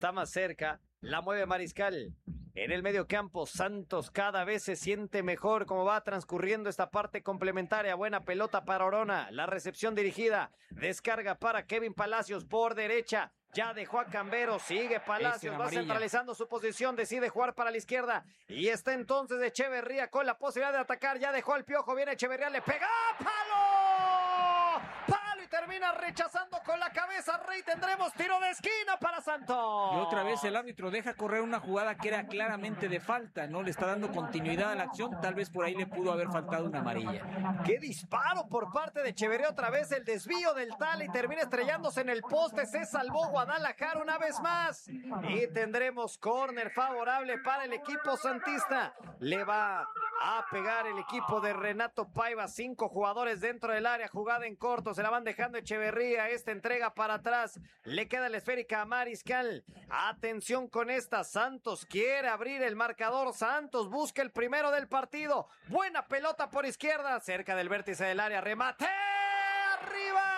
Está más cerca, la mueve Mariscal. En el medio campo, Santos cada vez se siente mejor como va transcurriendo esta parte complementaria. Buena pelota para Orona, la recepción dirigida, descarga para Kevin Palacios por derecha. Ya dejó a Cambero, sigue Palacios, va centralizando su posición, decide jugar para la izquierda. Y está entonces Echeverría con la posibilidad de atacar, ya dejó al Piojo, viene Echeverría, le pega, ¡palo! ¡Palo! Y termina rechazando con la cabeza Rey, tendremos tiro de esquina para Santos. Y otra vez el árbitro deja correr una jugada que era claramente de falta, no le está dando continuidad a la acción, tal vez por ahí le pudo haber faltado una amarilla. ¡Qué disparo por parte de Echeverría! Otra vez el desvío del Tala y termina estrellándose en el poste, se salvó Guadalajara una vez más y tendremos córner favorable para el equipo santista. Le va a pegar el equipo de Renato Paiva, 5 jugadores dentro del área, jugada en corto, se la van dejando Echeverría, esta entrega para atrás, le queda la esférica a Mariscal. Atención con esta, Santos quiere abrir el marcador, Santos busca el primero del partido, buena pelota por izquierda, cerca del vértice del área, remate arriba.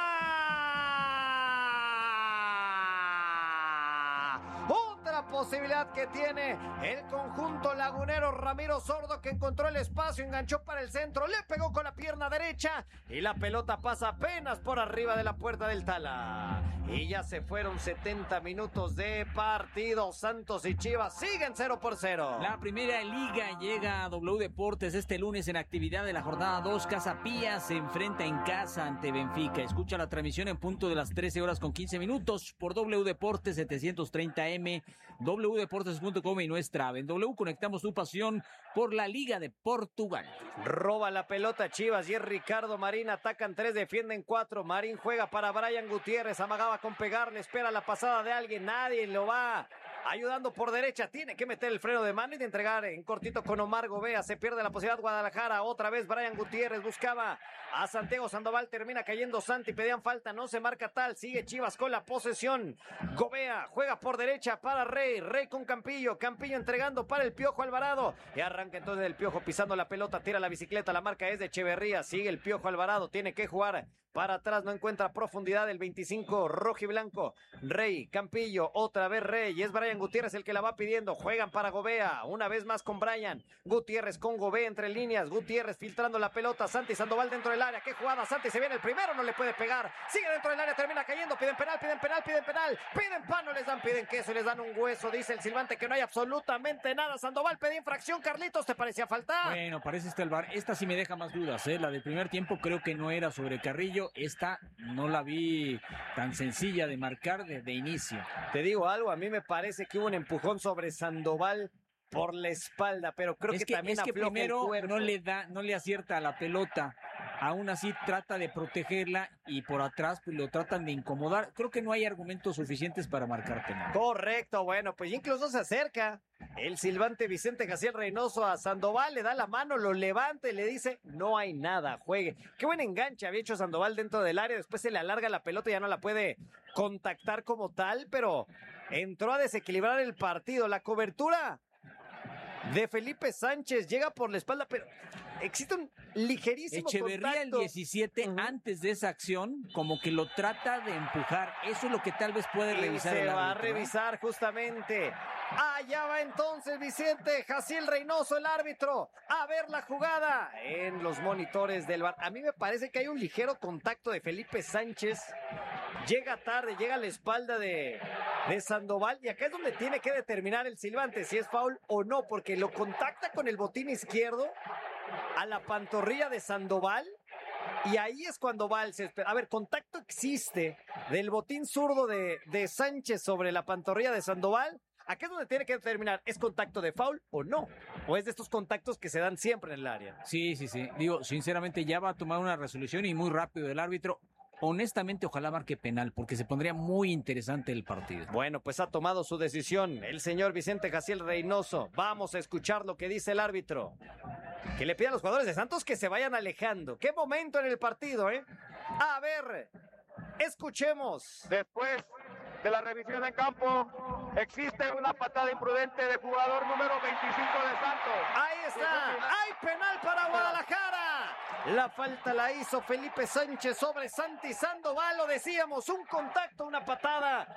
Posibilidad que tiene el conjunto lagunero. Ramiro Sordo, que encontró el espacio, enganchó para el centro, le pegó con la pierna derecha y la pelota pasa apenas por arriba de la puerta del Tala. Y ya se fueron 70 minutos de partido. Santos y Chivas siguen 0-0. La primera liga llega a W Deportes este lunes en actividad de la jornada 2. Casa Pía se enfrenta en casa ante Benfica. Escucha la transmisión en punto de las 13:15 por W Deportes 730M, wdeportes.com y nuestra app. En W conectamos tu pasión por la Liga de Portugal. Roba la pelota Chivas y es Ricardo Marín. Atacan 3, defienden 4. Marín juega para Brian Gutiérrez. Amagaba con pegarle, espera la pasada de alguien. Nadie lo va ayudando por derecha. Tiene que meter el freno de mano y de entregar en cortito con Omar Gobea. Se pierde la posibilidad Guadalajara. Otra vez Brian Gutiérrez buscaba a Santiago Sandoval. Termina cayendo Santi. Pedían falta. No se marca tal. Sigue Chivas con la posesión. Gobea juega por derecha para Rey. Rey con Campillo. Campillo entregando para el Piojo Alvarado. Y arranca entonces el Piojo pisando la pelota. Tira la bicicleta. La marca es de Echeverría. Sigue el Piojo Alvarado. Tiene que jugar para atrás. No encuentra profundidad el 25 rojiblanco. Rey, Campillo. Otra vez Rey. Y es Brian Gutiérrez el que la va pidiendo. Juegan para Gobea. Una vez más con Brian. Gutiérrez con Gobea entre líneas. Gutiérrez filtrando la pelota. Santi Sandoval dentro del área. ¡Qué jugada! Santi se viene el primero. No le puede pegar. Sigue dentro del área. Termina cayendo. Piden penal, piden penal, piden penal. Piden pan, no les dan. Piden queso y les dan un hueso. Dice el silbante que no hay absolutamente nada. Sandoval pedía infracción. Carlitos, ¿te parecía falta? Bueno, parece el VAR. Esta sí me deja más dudas, ¿eh? La del primer tiempo creo que no era sobre Carrillo. Esta no la vi tan sencilla de marcar desde inicio. Te digo algo, a mí me parece que hubo un empujón sobre Sandoval por la espalda, pero creo que también afloja primero el cuerpo. no le acierta a la pelota. Aún así trata de protegerla y por atrás pues lo tratan de incomodar. Creo que no hay argumentos suficientes para marcar penal. Correcto, bueno, pues incluso se acerca el silbante Vicente Gaciel Reynoso a Sandoval, le da la mano, lo levanta y le dice, no hay nada, juegue. Qué buen enganche había hecho Sandoval dentro del área, después se le alarga la pelota y ya no la puede contactar como tal, pero entró a desequilibrar el partido. La cobertura de Felipe Sánchez llega por la espalda, pero existe un ligerísimo Echeverría contacto. El 17 antes de esa acción como que lo trata de empujar. Eso es lo que tal vez puede revisar el árbitro. Se va a revisar justamente. Allá va entonces Vicente Gaciel Reynoso, el árbitro, a ver la jugada en los monitores del VAR. A mí me parece que hay un ligero contacto de Felipe Sánchez. Llega tarde, llega a la espalda de Sandoval y acá es donde tiene que determinar el silbante si es foul o no, porque lo contacta con el botín izquierdo a la pantorrilla de Sandoval y ahí es cuando va el césped. A ver, contacto existe del botín zurdo de Sánchez sobre la pantorrilla de Sandoval. Acá es donde tiene que determinar, ¿es contacto de foul o no? ¿O es de estos contactos que se dan siempre en el área? Sí. Digo, sinceramente ya va a tomar una resolución y muy rápido el árbitro. Honestamente, ojalá marque penal, porque se pondría muy interesante el partido. Bueno, pues ha tomado su decisión el señor Vicente Gaciel Reynoso. Vamos a escuchar lo que dice el árbitro. Que le pide a los jugadores de Santos que se vayan alejando. ¡Qué momento en el partido, eh! A ver, escuchemos. Después de la revisión en campo, existe una patada imprudente de jugador número 25 de Santos. Ahí está, hay penal para Guadalajara. La falta la hizo Felipe Sánchez sobre Santi Sandoval, lo decíamos, un contacto, una patada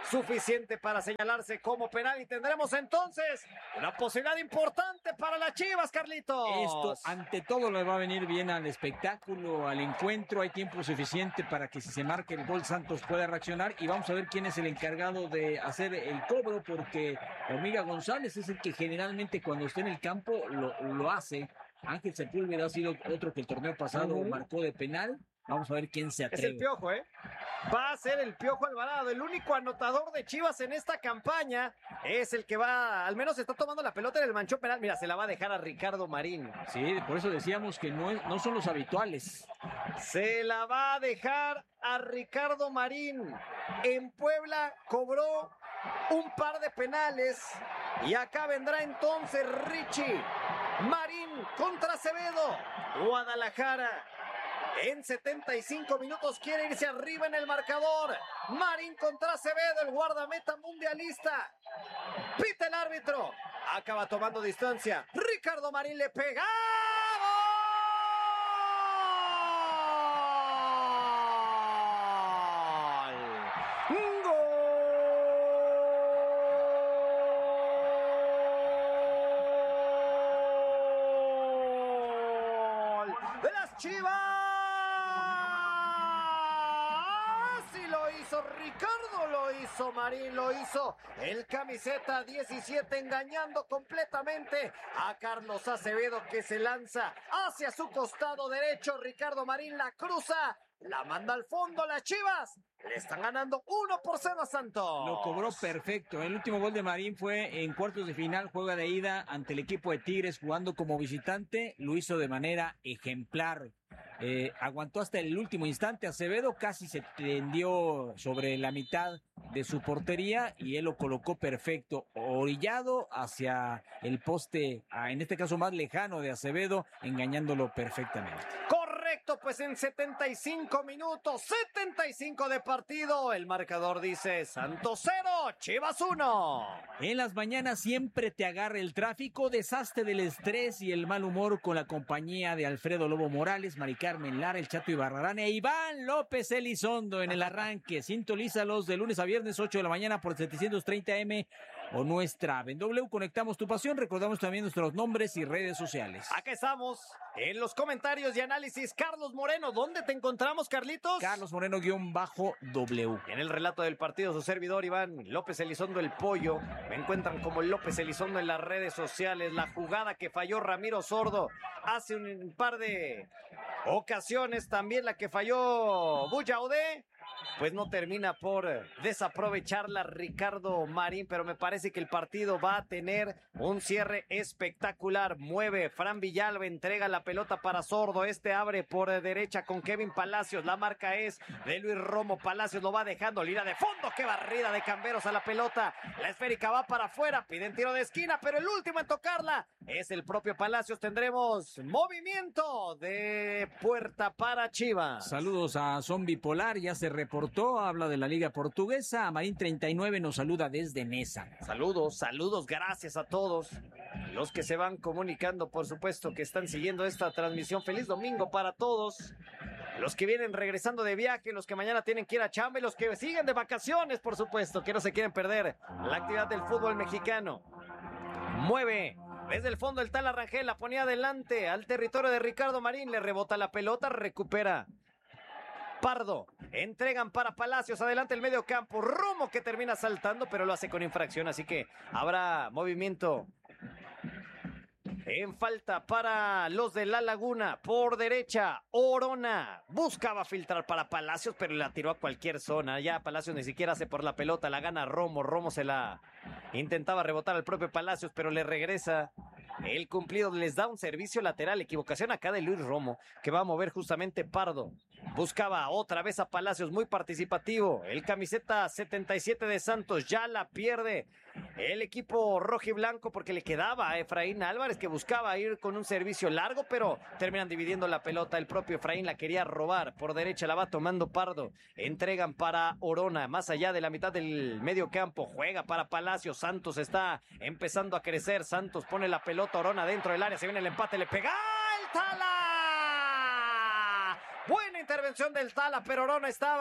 suficiente para señalarse como penal y tendremos entonces una posibilidad importante para las Chivas, Carlitos. Esto ante todo le va a venir bien al espectáculo, al encuentro. Hay tiempo suficiente para que si se marque el gol Santos pueda reaccionar y vamos a ver quién es el encargado de hacer el cobro, porque Hormiga González es el que generalmente cuando está en el campo lo hace. Ángel Sepúlveda ha sido otro que el torneo pasado marcó de penal. Vamos a ver quién se atreve. Es el Piojo, Va a ser el Piojo Alvarado, el único anotador de Chivas en esta campaña. Es el que va, al menos está tomando la pelota en el manchón penal. Mira, se la va a dejar a Ricardo Marín. Sí, por eso decíamos que no son los habituales. Se la va a dejar a Ricardo Marín. En Puebla cobró un par de penales. Y acá vendrá entonces Richie Marín contra Acevedo. Guadalajara en 75 minutos quiere irse arriba en el marcador. Marín contra Acevedo, el guardameta mundialista. Pita el árbitro. Acaba tomando distancia. Ricardo Marín le pega. De las Chivas, y lo hizo Ricardo, lo hizo Marín, lo hizo el camiseta 17, engañando completamente a Carlos Acevedo, que se lanza hacia su costado derecho. Ricardo Marín la cruza, la manda al fondo. Las Chivas le están ganando 1-0 a Santos. Lo cobró perfecto. El último gol de Marín fue en cuartos de final, juega de ida ante el equipo de Tigres jugando como visitante. Lo hizo de manera ejemplar. Aguantó hasta el último instante. Acevedo casi se tendió sobre la mitad de su portería y él lo colocó perfecto, orillado hacia el poste, en este caso más lejano de Acevedo, engañándolo perfectamente. Correcto, pues en 75 minutos, 75 de partido, el marcador dice Santos 0, Chivas 1. En las mañanas siempre te agarra el tráfico, deshazte del estrés y el mal humor con la compañía de Alfredo Lobo Morales, Mari Carmen Lara, el Chato Ibarrarán e Iván López Elizondo en el arranque. Sintonízalos de lunes a viernes 8 de la mañana por 730M o nuestra app. En W conectamos tu pasión. Recordamos también nuestros nombres y redes sociales. Acá estamos en los comentarios y análisis. Carlos Moreno, ¿dónde te encontramos, Carlitos? Carlos Moreno-W. En el relato del partido, su servidor Iván López Elizondo, el Pollo. Me encuentran como López Elizondo en las redes sociales. La jugada que falló Ramiro Sordo hace un par de ocasiones, también la que falló Buyaudé, pues no termina por desaprovecharla Ricardo Marín, pero me parece que el partido va a tener un cierre espectacular. Mueve Fran Villalba, entrega la pelota para Sordo, abre por derecha con Kevin Palacios, la marca es de Luis Romo. Palacios lo va dejando, línea de fondo, qué barrida de Camberos a la pelota, la esférica va para afuera, piden tiro de esquina, pero el último en tocarla es el propio Palacios. Tendremos movimiento de puerta para Chivas. Saludos a Zombie Polar, ya se reportó, habla de la Liga Portuguesa. Marín 39 nos saluda desde Nesa. Saludos, gracias a todos los que se van comunicando, por supuesto, que están siguiendo esta transmisión. Feliz domingo para todos. Los que vienen regresando de viaje, los que mañana tienen que ir a chamba y los que siguen de vacaciones, por supuesto, que no se quieren perder la actividad del fútbol mexicano. Mueve desde el fondo el Tala Rangel, la ponía adelante al territorio de Ricardo Marín, le rebota la pelota, recupera Pardo, entregan para Palacios, adelante el medio campo, Romo que termina saltando, pero lo hace con infracción, así que habrá movimiento en falta para los de La Laguna. Por derecha, Orona buscaba filtrar para Palacios, pero la tiró a cualquier zona. Ya Palacios ni siquiera hace por la pelota, la gana Romo. Romo se la intentaba rebotar al propio Palacios, pero le regresa el cumplido. Les da un servicio lateral, equivocación acá de Luis Romo, que va a mover justamente Pardo. Buscaba otra vez a Palacios, muy participativo. El camiseta 77 de Santos ya la pierde el equipo rojiblanco porque le quedaba a Efraín Álvarez, que buscaba ir con un servicio largo, pero terminan dividiendo la pelota. El propio Efraín la quería robar. Por derecha la va tomando Pardo. Entregan para Orona, más allá de la mitad del medio campo. Juega para Palacios. Santos está empezando a crecer. Santos pone la pelota, Orona dentro del área. Se viene el empate, le pega el Tala. Buena intervención del Tala, pero Orona estaba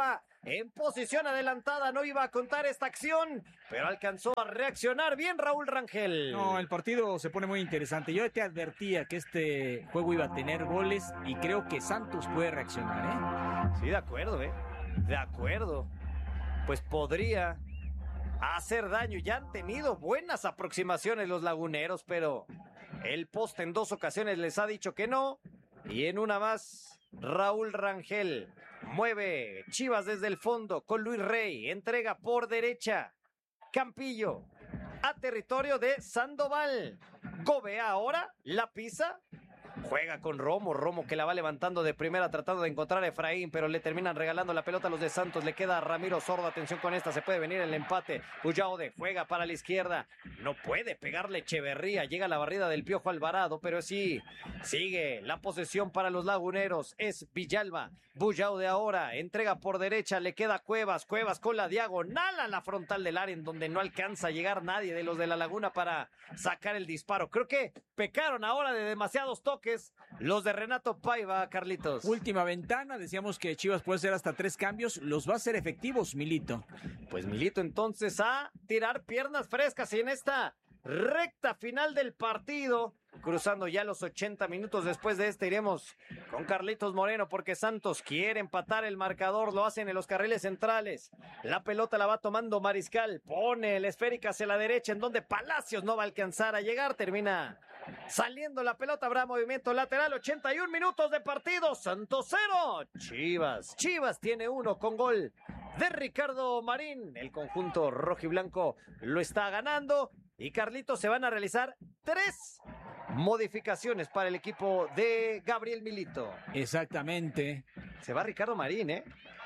en posición adelantada. No iba a contar esta acción, pero alcanzó a reaccionar bien Raúl Rangel. No, el partido se pone muy interesante. Yo te advertía que este juego iba a tener goles y creo que Santos puede reaccionar, Sí, de acuerdo, de acuerdo. Pues podría hacer daño. Ya han tenido buenas aproximaciones los laguneros, pero el poste en 2 ocasiones les ha dicho que no. Y en una más, Raúl Rangel mueve Chivas desde el fondo con Luis Rey. Entrega por derecha. Campillo a territorio de Sandoval. Gobea ahora, la pisa. Juega con Romo que la va levantando de primera tratando de encontrar a Efraín, pero le terminan regalando la pelota a los de Santos. Le queda a Ramiro Sordo, atención con esta, se puede venir el empate. Bullaude juega para la izquierda, no puede pegarle Echeverría, llega la barrida del Piojo Alvarado, pero sí, sigue la posesión para los laguneros, es Villalba. Bullaude ahora, entrega por derecha, le queda Cuevas con la diagonal a la frontal del área en donde no alcanza a llegar nadie de los de la Laguna para sacar el disparo. Creo que pecaron ahora de demasiados toques los de Renato Paiva, Carlitos. Última ventana, decíamos que Chivas puede hacer hasta 3 cambios, los va a hacer efectivos, Milito. Pues Milito entonces a tirar piernas frescas y en esta recta final del partido, cruzando ya los 80 minutos después de este, iremos con Carlitos Moreno porque Santos quiere empatar el marcador, lo hacen en los carriles centrales, la pelota la va tomando Mariscal, pone la esférica hacia la derecha en donde Palacios no va a alcanzar a llegar, termina saliendo la pelota, habrá movimiento lateral, 81 minutos de partido, Santos 0, Chivas tiene 1 con gol de Ricardo Marín, el conjunto rojiblanco lo está ganando. Y Carlitos, se van a realizar 3 modificaciones para el equipo de Gabriel Milito. Exactamente. Se va Ricardo Marín,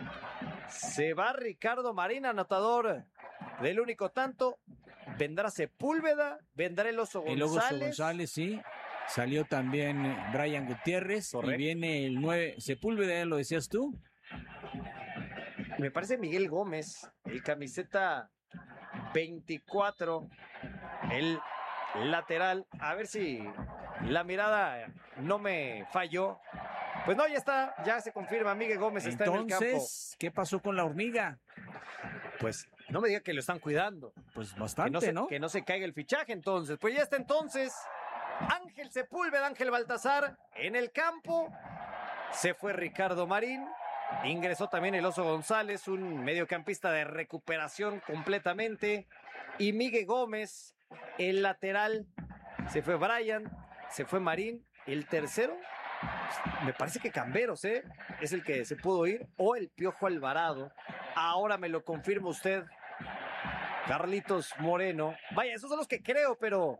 Se va Ricardo Marín, anotador del único tanto. Vendrá Sepúlveda, vendrá el Oso González. El Oso González, sí. Salió también Brian Gutiérrez. Correcto. Y viene el 9, Sepúlveda, ¿lo decías tú? Me parece Miguel Gómez, el camiseta 24, el lateral. A ver si la mirada no me falló. Pues no, ya está, ya se confirma, Miguel Gómez está en el campo. Entonces, ¿qué pasó con la hormiga? Pues no me diga que lo están cuidando. Pues bastante, ¿no? Que no se caiga el fichaje entonces. Pues ya está entonces Ángel Sepúlveda, Ángel Baltazar en el campo. Se fue Ricardo Marín. Ingresó también el Oso González, un mediocampista de recuperación completamente. Y Miguel Gómez, el lateral. Se fue Brian, se fue Marín. El tercero, me parece que Camberos, es el que se pudo ir. O el Piojo Alvarado. Ahora me lo confirma usted, Carlitos Moreno. Vaya, esos son los que creo, pero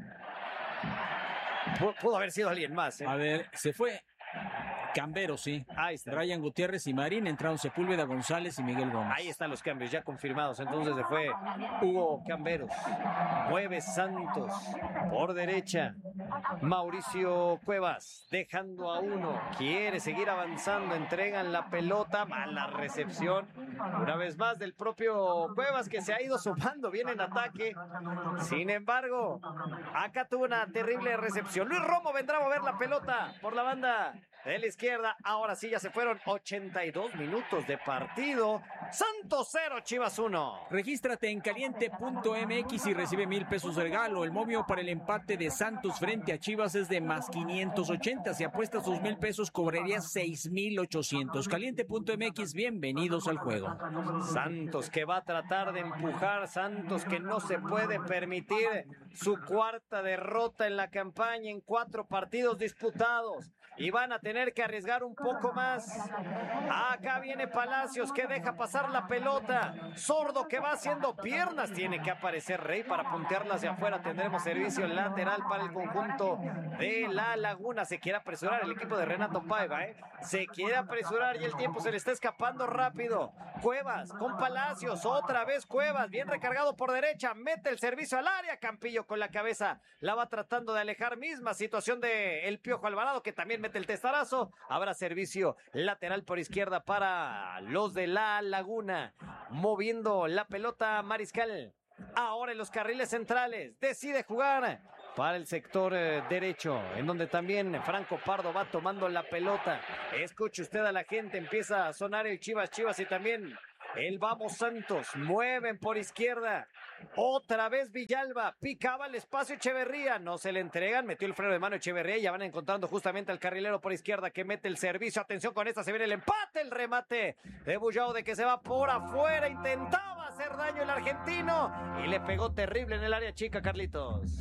pudo haber sido alguien más. A ver, se fue Camberos, sí. Ahí está. Brian Gutiérrez y Marín, entraron Sepúlveda, González y Miguel Gómez. Ahí están los cambios ya confirmados. Entonces se fue Hugo Camberos. Mueve Santos por derecha. Mauricio Cuevas dejando a uno. Quiere seguir avanzando. Entregan la pelota. Mala recepción. Una vez más del propio Cuevas que se ha ido sumando bien en ataque. Sin embargo, acá tuvo una terrible recepción. Luis Romo vendrá a mover la pelota por la banda de la izquierda. Ahora sí, ya se fueron 82 minutos de partido. Santos 0, Chivas 1. Regístrate en caliente.mx y recibe 1,000 pesos de regalo. El momio para el empate de Santos frente a Chivas es de más 580. Si apuestas tus 1,000 pesos, cobrarías 6,800. Caliente.mx, bienvenidos al juego. Santos que va a tratar de empujar. Santos que no se puede permitir su cuarta derrota en la campaña en 4 partidos disputados. Y van a tener que arriesgar un poco más. Acá viene Palacios que deja pasar la pelota. Sordo que va haciendo piernas. Tiene que aparecer Rey para puntearla hacia afuera. Tendremos servicio lateral para el conjunto de la Laguna. Se quiere apresurar el equipo de Renato Paiva, Se quiere apresurar y el tiempo se le está escapando rápido. Cuevas con Palacios. Otra vez Cuevas. Bien recargado por derecha. Mete el servicio al área. Campillo con la cabeza. La va tratando de alejar. Misma situación de el Piojo Alvarado que también mete el testarazo. Habrá servicio lateral por izquierda para los de la Laguna. Moviendo la pelota Mariscal. Ahora en los carriles centrales. Decide jugar para el sector derecho, en donde también Franco Pardo va tomando la pelota. Escuche usted a la gente. Empieza a sonar el Chivas y también El Vamos Santos, mueven por izquierda. Otra vez Villalba, picaba el espacio Echeverría, no se le entregan, metió el freno de mano Echeverría y ya van encontrando justamente al carrilero por izquierda que mete el servicio. Atención con esta, se viene el empate, el remate de Bullao de que se va por afuera, intentaba hacer daño el argentino y le pegó terrible en el área chica, Carlitos.